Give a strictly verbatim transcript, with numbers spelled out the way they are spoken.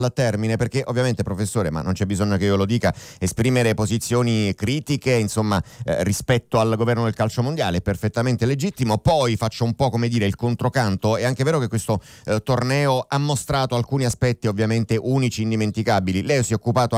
al termine, perché ovviamente, professore, ma non c'è bisogno che io lo dica, esprimere posizioni critiche, insomma, eh, rispetto al governo del calcio mondiale è perfettamente legittimo. Poi faccio un po', come dire, il controcanto. È anche vero che questo eh, torneo ha mostrato alcuni aspetti ovviamente unici, indimenticabili. Lei si è occupato